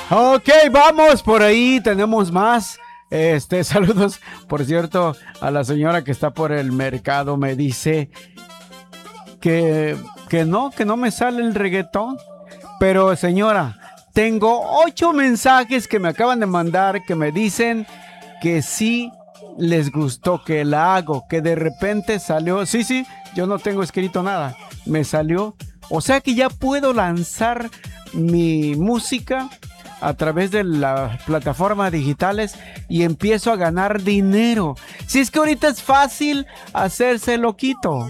Ok, vamos por ahí, tenemos más. Saludos, por cierto, a la señora que está por el mercado. Me dice que no me sale el reggaetón. Pero señora, tengo 8 mensajes que me acaban de mandar que me dicen que sí les gustó, que la hago, que de repente salió. Sí, yo no tengo escrito nada. Me salió. O sea que ya puedo lanzar mi música a través de las plataformas digitales y empiezo a ganar dinero. Si es que ahorita es fácil hacerse loquito.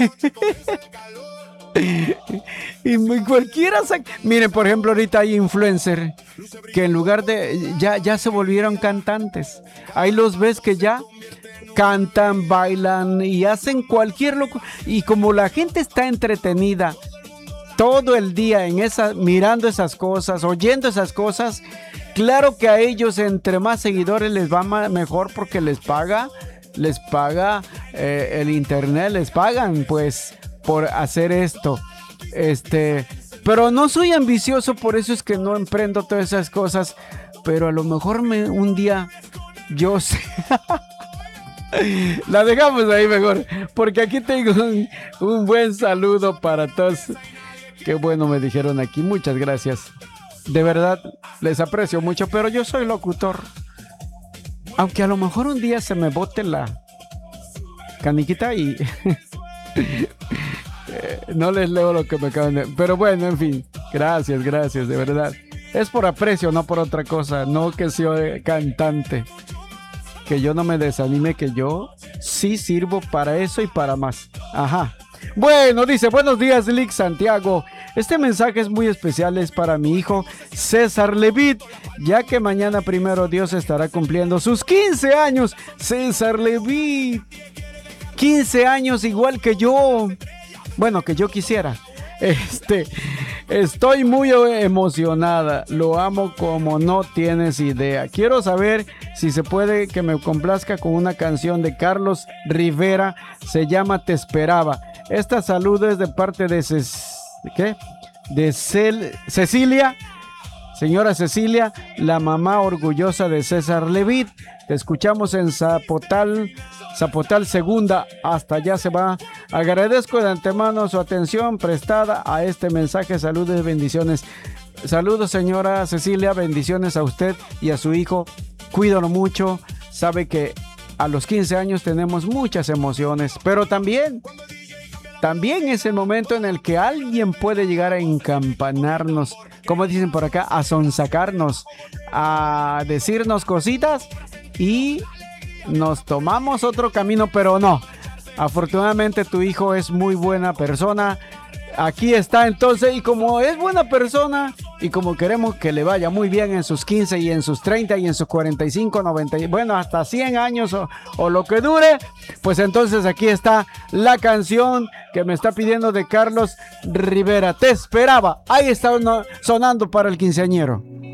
Y cualquiera miren, por ejemplo, ahorita hay influencers que en lugar de ya se volvieron cantantes. Ahí los ves que ya cantan, bailan y hacen cualquier loco. Y como la gente está entretenida todo el día en mirando esas cosas, oyendo esas cosas, claro que a ellos entre más seguidores les va mejor porque les paga el internet, les pagan pues por hacer esto. Pero no soy ambicioso, por eso es que no emprendo todas esas cosas, pero a lo mejor un día yo sé. La dejamos ahí mejor, porque aquí tengo un buen saludo para todos. Qué bueno me dijeron aquí, muchas gracias. De verdad, les aprecio mucho, pero yo soy locutor. Aunque a lo mejor un día se me bote la caniquita y no les leo lo que me acaban de... Pero bueno, en fin, gracias, de verdad. Es por aprecio, no por otra cosa. No que sea cantante. Que yo no me desanime, que yo sí sirvo para eso y para más. Ajá. Bueno, dice, buenos días, Lick Santiago. Este mensaje es muy especial, es para mi hijo César Levitt, ya que mañana primero Dios estará cumpliendo sus 15 años. César Levitt, 15 años igual que yo. Bueno, que yo quisiera. Estoy muy emocionada. Lo amo como no tienes idea. Quiero saber si se puede que me complazca con una canción de Carlos Rivera. Se llama Te Esperaba. Esta salud es de parte de Cecilia. Señora Cecilia, la mamá orgullosa de César Levitt. Te escuchamos en Zapotal Segunda. Hasta allá se va. Agradezco de antemano su atención prestada a este mensaje. Saludos y bendiciones. Saludos, señora Cecilia. Bendiciones a usted y a su hijo. Cuídalo mucho. Sabe que a los 15 años tenemos muchas emociones, pero también es el momento en el que alguien puede llegar a encampanarnos, como dicen por acá, a sonsacarnos, a decirnos cositas y nos tomamos otro camino, pero no. Afortunadamente tu hijo es muy buena persona. Aquí está entonces, y como es buena persona y como queremos que le vaya muy bien en sus 15 y en sus 30 y en sus 45, 90, bueno, hasta 100 años o lo que dure, pues entonces aquí está la canción que me está pidiendo de Carlos Rivera. Te esperaba. Ahí está sonando para el quinceañero.